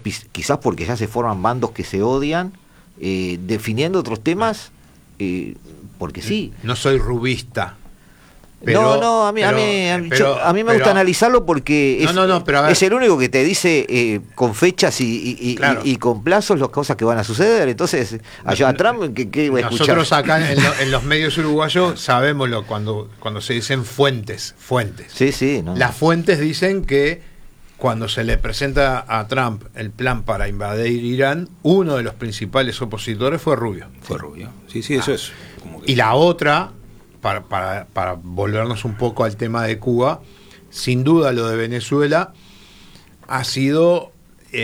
quizás porque ya se forman bandos que se odian, definiendo otros temas, porque sí. No soy rubista. Pero, no, a mí me gusta analizarlo porque es el único que te dice con fechas claro, y con plazos las cosas que van a suceder. Entonces, allá a Trump, ¿qué voy a escuchar? Nosotros acá en los medios uruguayos sabemos cuando se dicen fuentes. Sí, no. Las fuentes dicen que cuando se le presenta a Trump el plan para invadir Irán, uno de los principales opositores fue Rubio. Sí, eso es. Como que... Y la otra, para volvernos un poco al tema de Cuba, sin duda lo de Venezuela ha sido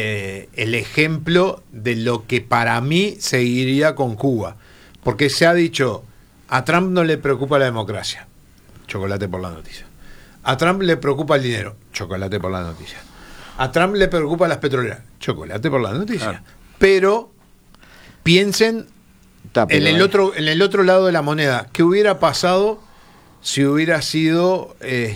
el ejemplo de lo que para mí seguiría con Cuba. Porque se ha dicho, a Trump no le preocupa la democracia, chocolate por la noticia. A Trump le preocupa el dinero, chocolate por la noticia. A Trump le preocupa las petroleras, chocolate por la noticia. Claro. Pero piensen en el otro lado de la moneda. ¿Qué hubiera pasado si hubiera sido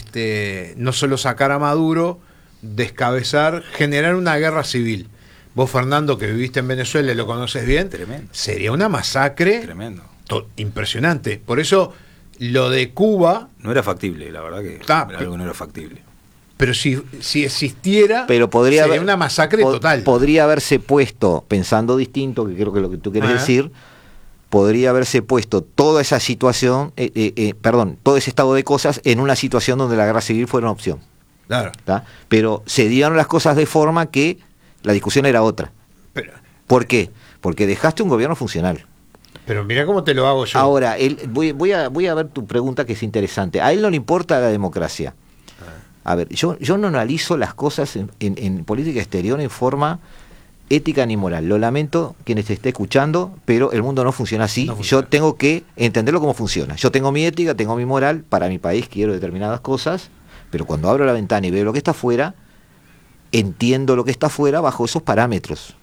no solo sacar a Maduro, descabezar, generar una guerra civil? Vos, Fernando, que viviste en Venezuela y lo conoces bien, tremendo. Sería una masacre tremendo, impresionante. Por eso lo de Cuba no era factible, la verdad que era algo que no era factible. Pero si existiera, sería una masacre total. Podría haberse puesto, pensando distinto, que creo que lo que tú quieres decir, podría haberse puesto toda esa situación, todo ese estado de cosas en una situación donde la guerra civil fuera una opción. Claro. ¿Tá? Pero se dieron las cosas de forma que la discusión era otra. ¿Por qué? Porque dejaste un gobierno funcional. Pero mira cómo te lo hago yo. Ahora, voy a ver tu pregunta, que es interesante. A él no le importa la democracia. A ver, yo no analizo las cosas en política exterior en forma ética ni moral. Lo lamento quienes te esté escuchando, pero el mundo no funciona así. No funciona. Yo tengo que entenderlo cómo funciona. Yo tengo mi ética, tengo mi moral, para mi país quiero determinadas cosas, pero cuando abro la ventana y veo lo que está afuera, entiendo lo que está afuera bajo esos parámetros.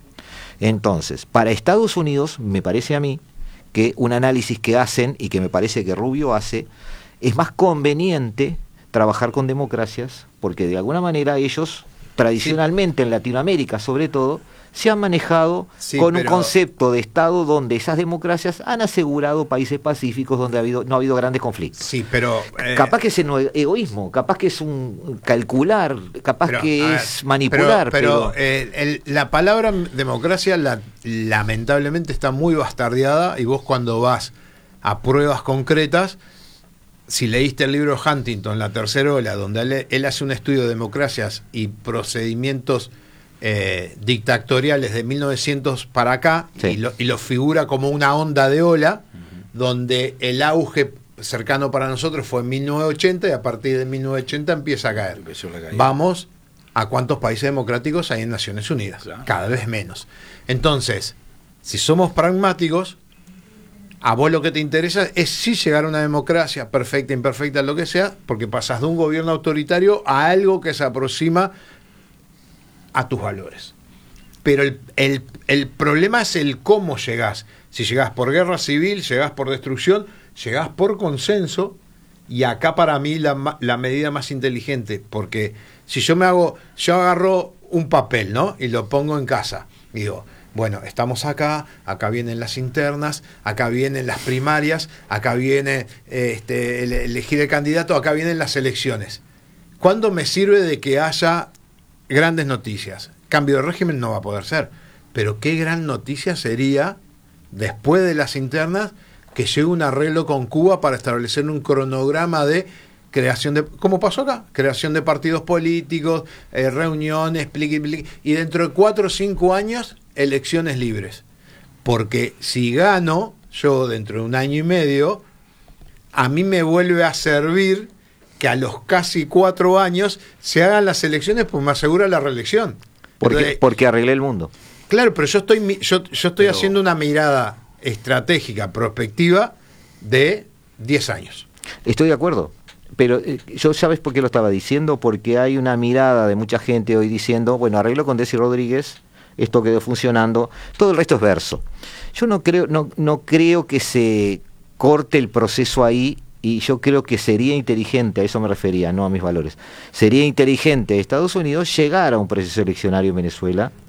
Entonces, para Estados Unidos, me parece a mí que un análisis que hacen, y que me parece que Rubio hace, es más conveniente trabajar con democracias, porque de alguna manera ellos, tradicionalmente en Latinoamérica sobre todo, se han manejado con un concepto de Estado donde esas democracias han asegurado países pacíficos donde no ha habido grandes conflictos. Sí, pero capaz que es un egoísmo, capaz que es un calcular, capaz que es manipular. Pero la palabra democracia lamentablemente está muy bastardeada, y vos cuando vas a pruebas concretas, si leíste el libro Huntington, La Tercera Ola, donde él hace un estudio de democracias y procedimientos dictatoriales de 1900 para acá, sí, y lo figura como una onda de ola, donde el auge cercano para nosotros fue en 1980, y a partir de 1980 empieza a caer. Vamos a cuántos países democráticos hay en Naciones Unidas, claro, cada vez menos. Entonces, si somos pragmáticos, a vos lo que te interesa es sí llegar a una democracia perfecta, imperfecta, lo que sea, porque pasás de un gobierno autoritario a algo que se aproxima a tus valores. Pero el problema es el cómo llegás. Si llegás por guerra civil, llegás por destrucción, llegás por consenso, y acá para mí la medida más inteligente, porque si yo agarro un papel, ¿no?, y lo pongo en casa, y digo, bueno, estamos acá vienen las internas, acá vienen las primarias, acá viene elegir el candidato, acá vienen las elecciones. ¿Cuándo me sirve de que haya grandes noticias? Cambio de régimen no va a poder ser, pero qué gran noticia sería, después de las internas, que llegue un arreglo con Cuba para establecer un cronograma de creación de, como pasó acá, creación de partidos políticos, reuniones, y dentro de 4 o 5 años, elecciones libres. Porque si gano yo dentro de 1 año y medio, a mí me vuelve a servir que a los casi 4 años se hagan las elecciones, pues me asegura la reelección. Porque arreglé el mundo. Claro, pero yo estoy haciendo una mirada estratégica, prospectiva, de 10 años. Estoy de acuerdo. Pero yo, ¿sabes por qué lo estaba diciendo? Porque hay una mirada de mucha gente hoy diciendo, bueno, arreglo con Desi Rodríguez, esto quedó funcionando, todo el resto es verso. Yo no creo que se corte el proceso ahí, y yo creo que sería inteligente, a eso me refería, no a mis valores, sería inteligente Estados Unidos llegar a un proceso eleccionario en Venezuela,